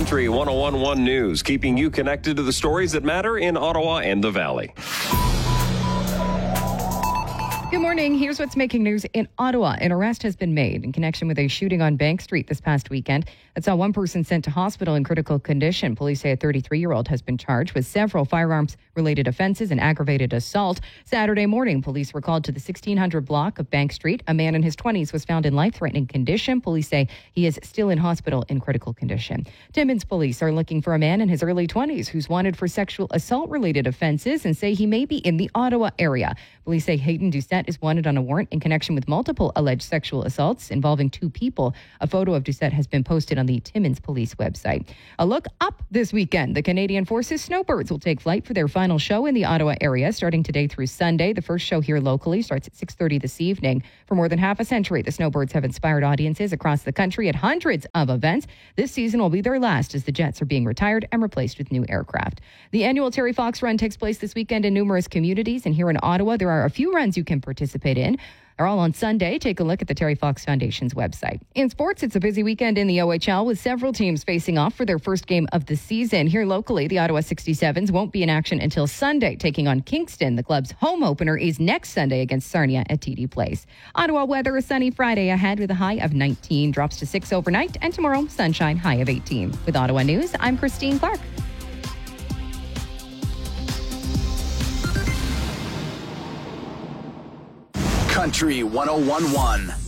Country 101.1 News, keeping you connected to the stories that matter in Ottawa and the Valley. Good morning. Here's what's making news in Ottawa. An arrest has been made in connection with a shooting on Bank Street this past weekend that saw one person sent to hospital in critical condition. Police say a 33-year-old has been charged with several firearms-related offenses and aggravated assault. Saturday morning, police were called to the 1600 block of Bank Street. A man in his 20s was found in life-threatening condition. Police say he is still in hospital in critical condition. Timmins police are looking for a man in his early 20s who's wanted for sexual assault-related offenses and say he may be in the Ottawa area. Police say Hayden Doucette is wanted on a warrant in connection with multiple alleged sexual assaults involving two people. A photo of Doucette has been posted on the Timmins Police website. A look up this weekend. The Canadian Forces Snowbirds will take flight for their final show in the Ottawa area starting today through Sunday. The first show here locally starts at 6:30 this evening. For more than half a century, the Snowbirds have inspired audiences across the country at hundreds of events. This season will be their last as the jets are being retired and replaced with new aircraft. The annual Terry Fox Run takes place this weekend in numerous communities, and here in Ottawa, there are a few runs you can participate in. They're all on Sunday. Take a look at the Terry Fox Foundation's website. In sports, it's a busy weekend in the OHL with several teams facing off for their first game of the season. Here locally, the Ottawa 67s won't be in action until Sunday, taking on Kingston. The club's home opener is next Sunday against Sarnia at TD Place. Ottawa weather, a sunny Friday ahead with a high of 19, drops to 6 overnight, and tomorrow, sunshine, high of 18. With Ottawa News, I'm Christine Clark. Country 101.1.